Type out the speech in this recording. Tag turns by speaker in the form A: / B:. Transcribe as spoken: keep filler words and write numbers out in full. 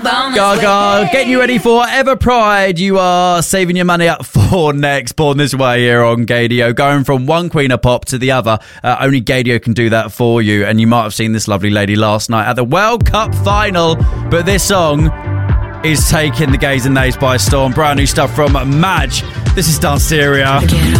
A: Gaga, getting you ready for whatever pride you are saving your money up for next. Born This Way here on Gaydio. Going from one queen of pop to the other. Uh, only Gaydio can do that for you. And you might have seen this lovely lady last night at the World Cup final. But this song is taking the gays and nays by storm. Brand new stuff from Madge. This is Danceteria.